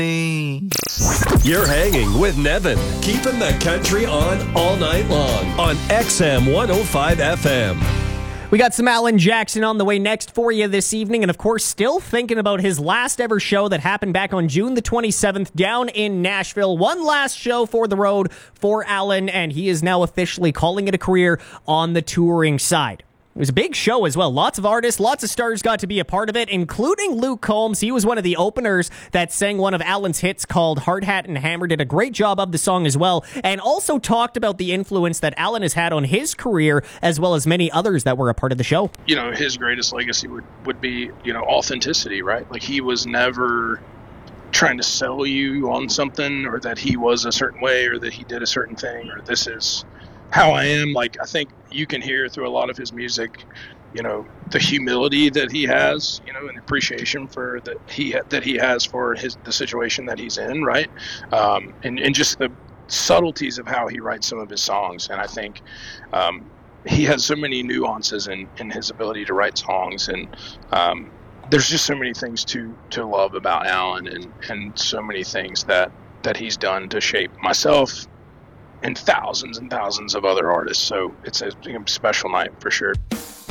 You're hanging with Nevin, keeping the country on all night long on XM 105 FM. We got some Alan Jackson on the way next for you this evening, and of course, still thinking about his last ever show that happened back on June the 27th down in Nashville. One last show for the road for Alan, and he is now officially calling it a career on the touring side. It was a big show as well. Lots of artists, lots of stars got to be a part of it, including Luke Combs. He was one of the openers that sang one of Alan's hits called Hard Hat and Hammer. Did a great job of the song as well, and also talked about the influence that Alan has had on his career, as well as many others that were a part of the show. You know, his greatest legacy would be, you know, authenticity, right? Like, he was never trying to sell you on something, or that he was a certain way, or that he did a certain thing, or this is how I am. Like, I think you can hear through a lot of his music, you know, the humility that he has, you know, and appreciation for that he has for the situation that he's in, right? And just the subtleties of how he writes some of his songs. And I think he has so many nuances in his ability to write songs, and there's just so many things to love about Alan, and so many things that he's done to shape myself and thousands of other artists. So it's a special night for sure.